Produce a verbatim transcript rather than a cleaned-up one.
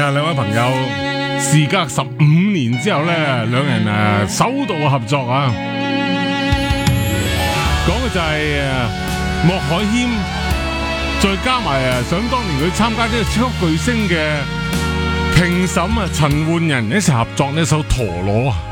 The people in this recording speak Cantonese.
啊，兩位朋友，事隔十五年之後咧，兩人誒首度合作啊，講嘅就係誒莫海謙，再加埋啊，想當年佢參加呢個超級巨星嘅評審啊陳奐仁一齊合作呢首《陀螺》啊。